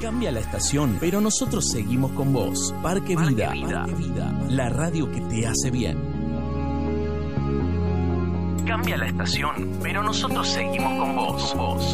Cambia la estación, pero nosotros seguimos con vos. Parque Vida, la radio que te hace bien. Cambia la estación, pero nosotros seguimos con vos.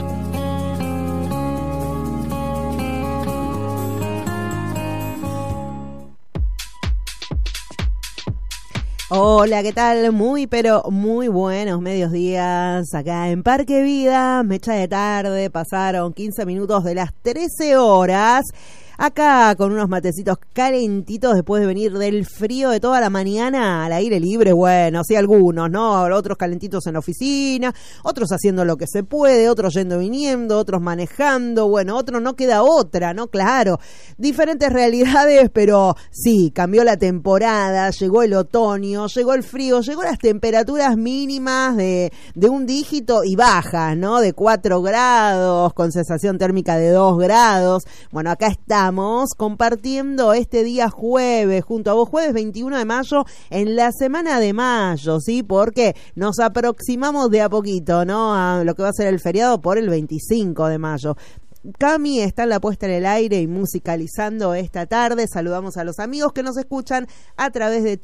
Hola, ¿qué tal? Muy buenos medios días acá en Parque Vida, mecha de tarde, pasaron 15 minutos de las 13 horas. Acá con unos matecitos calentitos después de venir del frío de toda la mañana al aire libre. Bueno, sí, algunos, ¿no? Otros calentitos en la oficina, otros haciendo lo que se puede, otros yendo y viniendo, otros manejando. Bueno, otros no queda otra, ¿no? Claro, diferentes realidades, pero sí, cambió la temporada, llegó el otoño, llegó el frío, llegó las temperaturas mínimas de un dígito y bajas, ¿no? De 4 grados, con sensación térmica de 2 grados. Bueno, acá está. Compartiendo este día jueves junto a vos, jueves 21 de mayo, en la semana de mayo, ¿sí? Porque nos aproximamos de a poquito, ¿no? A lo que va a ser el feriado por el 25 de mayo. Cami está en la puesta en el aire y musicalizando esta tarde. Saludamos a los amigos que nos escuchan a través de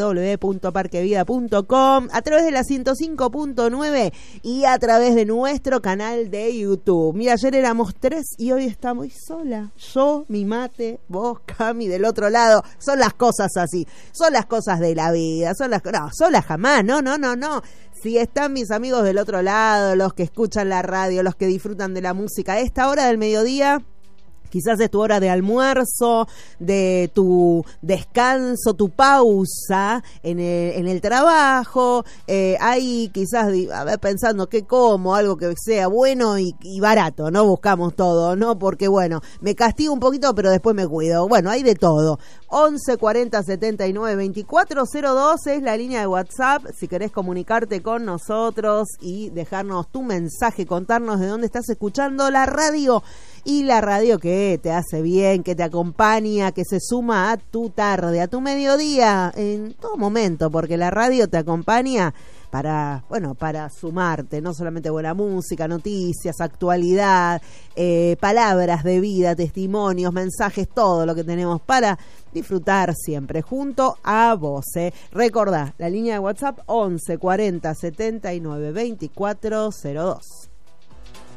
www.parquevida.com, a través de la 105.9 y a través de nuestro canal de YouTube. Mira, ayer éramos 3 y hoy estamos sola. Yo, mi mate, vos, Cami, del otro lado. Son las cosas así, son las cosas de la vida, no, sola jamás, no. Si están mis amigos del otro lado, los que escuchan la radio, los que disfrutan de la música, a esta hora del mediodía, quizás es tu hora de almuerzo, de tu descanso, tu pausa en el trabajo. Hay quizás, pensando qué como, algo que sea bueno y barato, ¿no? Buscamos todo, ¿no? Porque, bueno, me castigo un poquito, pero después me cuido. Bueno, hay de todo. 11 40 79 24 02 es la línea de WhatsApp. Si querés comunicarte con nosotros y dejarnos tu mensaje, contarnos de dónde estás escuchando la radio. Y la radio que te hace bien, que te acompaña, que se suma a tu tarde, a tu mediodía, en todo momento, porque la radio te acompaña para sumarte, no solamente buena música, noticias, actualidad, palabras de vida, testimonios, mensajes, todo lo que tenemos para disfrutar siempre junto a vos. Recordá, la línea de WhatsApp 11 40 79 24 02.